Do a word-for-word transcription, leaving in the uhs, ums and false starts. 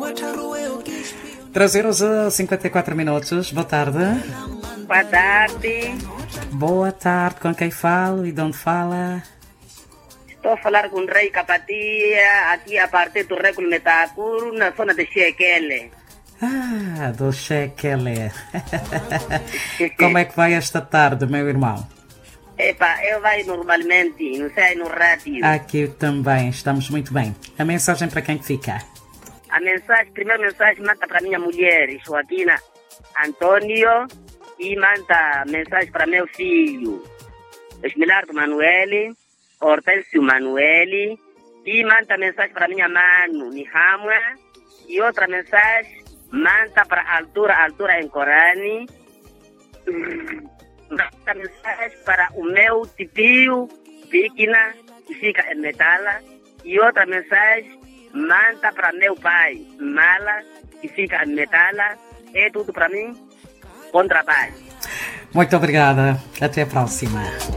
treze horas e cinquenta e quatro minutos. Boa tarde. Boa tarde. Boa tarde. Com quem falo e de onde fala? Estou a falar com o Rei Capatia, aqui a partir do Réculo Metacuro, na zona de Chequele. Ah, do Chequele. Como é que vai esta tarde, meu irmão? Epa, eu vai normalmente, não sei, no rádio. Aqui também, estamos muito bem. A mensagem para quem que fica? A mensagem, a primeira mensagem manda para minha mulher, Joaquina Antônio, e manda mensagem para meu filho, Esmilardo Manuele, Hortêncio Manuele, e manda mensagem para minha mãe, Nihamua, e outra mensagem manda para a altura, altura em Corani, manda mensagem para o meu tio, Pequena, que fica em Metala, e outra mensagem manda para meu pai, Mala, que fica em Metala. É tudo para mim. Bom trabalho. Muito obrigada. Até a próxima.